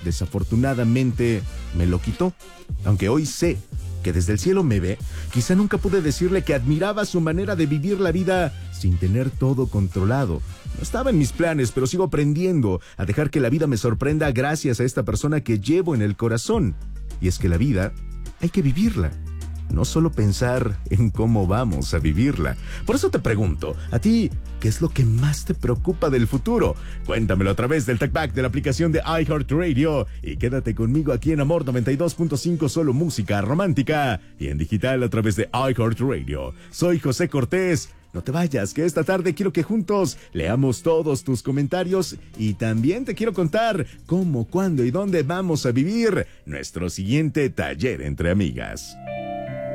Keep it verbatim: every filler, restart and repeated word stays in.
desafortunadamente, me lo quitó. Aunque hoy sé que desde el cielo me ve, quizá nunca pude decirle que admiraba su manera de vivir la vida sin tener todo controlado. No estaba en mis planes, pero sigo aprendiendo a dejar que la vida me sorprenda gracias a esta persona que llevo en el corazón. Y es que la vida hay que vivirla, no solo pensar en cómo vamos a vivirla. Por eso te pregunto, a ti, ¿qué es lo que más te preocupa del futuro? Cuéntamelo a través del TalkBack de la aplicación de iHeartRadio y quédate conmigo aquí en Amor noventa y dos punto cinco, solo música romántica, y en digital a través de iHeartRadio. Soy José Cortés. No te vayas, que esta tarde quiero que juntos leamos todos tus comentarios y también te quiero contar cómo, cuándo y dónde vamos a vivir nuestro siguiente taller entre amigas.